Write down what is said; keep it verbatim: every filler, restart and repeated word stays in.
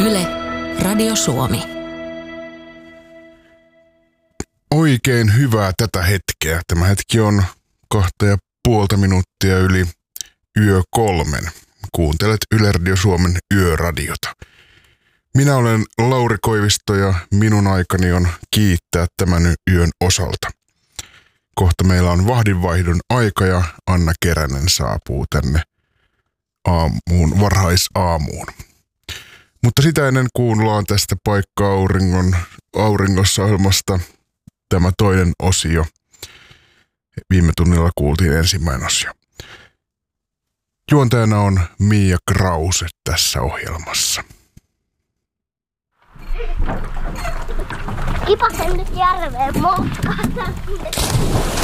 Yle, Radio Suomi. Oikein hyvää tätä hetkeä. Tämä hetki on kahta ja puolta minuuttia yli yö kolmen. Kuuntelet Yle Radio Suomen yöradiota. Minä olen Lauri Koivisto ja minun aikani on kiittää tämän yön osalta. Kohta meillä on vahdinvaihdon aika ja Anna Keränen saapuu tänne aamuun, varhaisaamuun. Mutta sitä ennen kuunnellaan tästä Paikka-auringon auringossa ohjelmasta tämä toinen osio. Viime tunnilla kuultiin ensimmäinen osio. Juontajana on Mia Krause tässä ohjelmassa. Kipasen nyt järveen motkata.